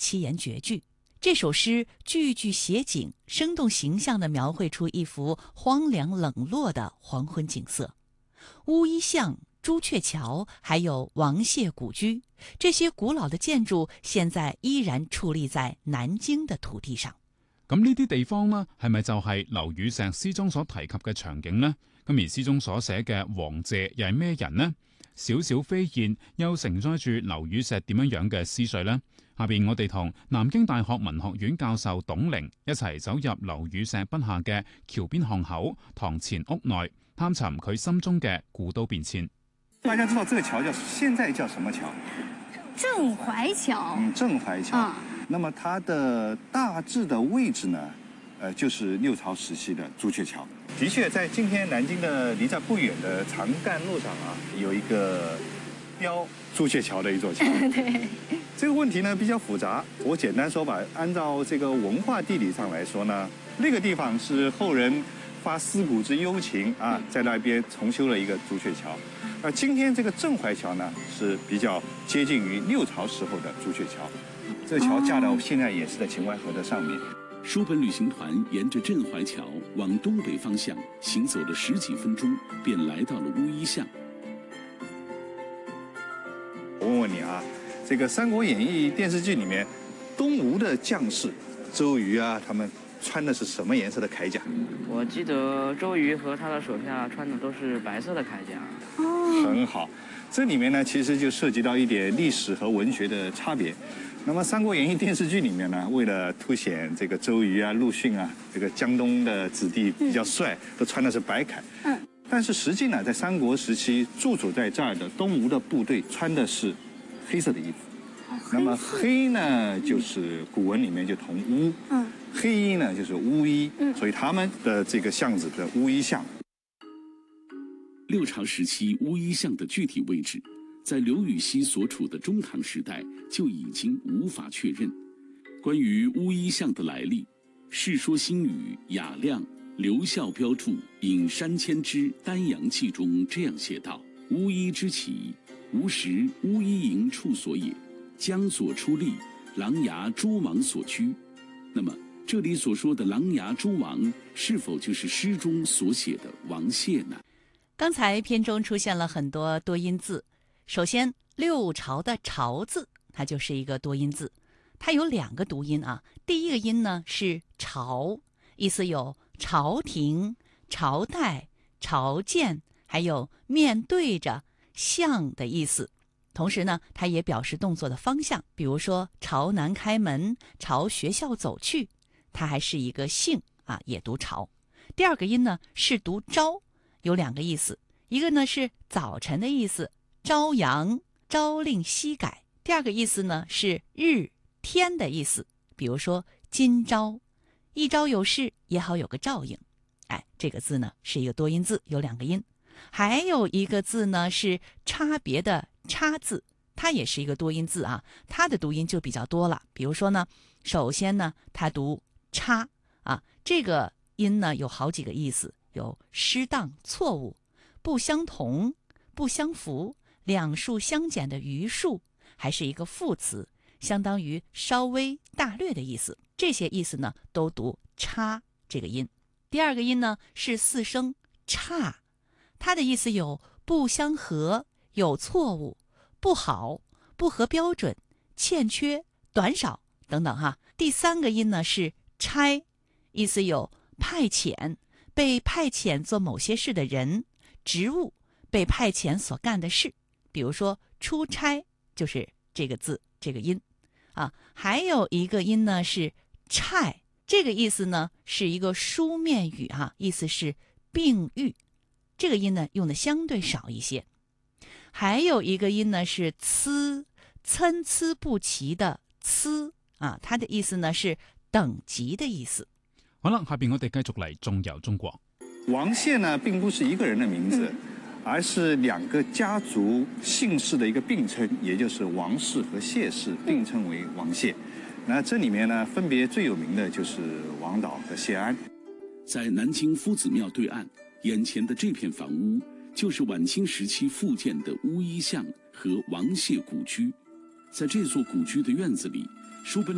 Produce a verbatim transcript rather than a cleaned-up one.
七言绝句。这首诗句句写景，生动形象地描绘出一幅荒凉冷落的黄昏景色。乌衣巷、朱雀桥还有王谢古居，这些古老的建筑现在依然矗立在南京的土地上。 咁呢啲地方呢，係咪就係劉禹錫詩中所提及嘅場景呢？咁而詩中所寫嘅王謝又係咩人呢？小小飛燕又承載住劉禹錫點樣樣嘅思緒呢？下邊我哋同南京大學文學院教授董玲一齊走入劉禹錫筆下嘅橋邊巷口、堂前屋內，探尋佢心中嘅古都變遷。 大家知道這個橋叫現在叫什麼橋？ 鎮淮橋。 嗯，鎮淮橋。嗯。那麼它的大致的位置呢，呃，就是六朝時期的朱雀橋。的確，在今天南京的離在不遠的長幹路上啊，有一個標朱雀橋的一座橋。 對。 這個問題呢比較複雜，我簡單說吧，按照這個文化地理上來說呢，那個地方是後人發思古之幽情啊，在那邊重修了一個朱雀橋。而今天這個鎮淮橋呢，是比較接近於六朝時候的朱雀橋。這個橋架到現在也是在秦淮河的上面。 書本旅行團沿着鎮淮橋往東北方向行走了十幾分鐘，便來到了烏衣巷。 我問問你啊，這個《三國演義》電視劇裡面，東吳的將士周瑜啊，他們穿的是什麼顏色的鎧甲？ 我記得周瑜和他的手下穿的都是白色的鎧甲。 哦，很好。這裡面呢，其實就涉及到一點歷史和文學的差別。那麼《三國演義》電視劇裡面呢，為了凸顯這個周瑜啊、陸遜啊，這個江東的子弟比較帥，都穿的是白鎧。嗯。但是實際呢，在三國時期駐守在這兒的東吳的部隊穿的是黑色的衣服。那麼黑呢，就是古文裡面就同烏。嗯。黑衣呢，就是烏衣。嗯。所以他們的這個巷子的烏衣巷。 六朝時期烏衣巷的具體位置，在劉禹錫所處的中唐時代就已經無法確認。關於烏衣巷的來歷，《世說新語·雅量·劉孝標注·引山遷之丹陽記》中這樣寫道：烏衣之起，吾時烏衣營處所也，江左出吏，琅琊諸王所居。那麼這裡所說的琅琊諸王，是否就是詩中所寫的王謝呢？ 剛才篇中出現了很多多音字。首先，六朝的朝字，它就是一個多音字，它有兩個讀音啊。第一個音呢是朝，意思有朝廷、朝代、朝見，還有面對着、向的意思。同時呢，它也表示動作的方向，比如說朝南開門、朝學校走去，它還是一個姓啊，也讀朝。第二個音呢是讀朝，有兩個意思，一個呢是早晨的意思，朝陽，朝令夕改。第二個意思呢是日天的意思，比如說今朝，一朝有事也好有個照應。哎，這個字呢是一個多音字，有兩個音。還有一個字呢是差別的差字，它也是一個多音字啊，它的讀音就比較多了。比如說呢，首先呢它讀差啊，這個音呢有好幾個意思，有失當、錯誤、不相同、不相符、兩數相減的餘數，還是一個副詞，相當於稍微大略的意思。這些意思呢都讀差這個音。第二個音呢是四聲差，它的意思有不相合、有錯誤、不好、不合標準、欠缺、短少等等哈。第三個音呢是差，意思有派遣、被派遣做某些事的人、職務、被派遣所幹的事，比如說出差就是這個字這個音啊。還有一個音呢是差，這個意思呢是一個書面語哈、啊，意思是並喻，這個音呢用的相對少一些。還有一個音呢是參，參差不齊的參啊，它的意思呢是等級的意思。 好啦，下邊我哋繼續嚟縱遊中國。 王謝呢並不是一個人的名字，而是兩個家族姓氏的一個並稱，也就是王氏和謝氏並稱為王謝。那這裡面呢分別最有名的就是王導和謝安。 在南京夫子廟對岸，眼前的這片房屋就是晚清時期復建的烏衣巷和王謝古居。在這座古居的院子裡，書本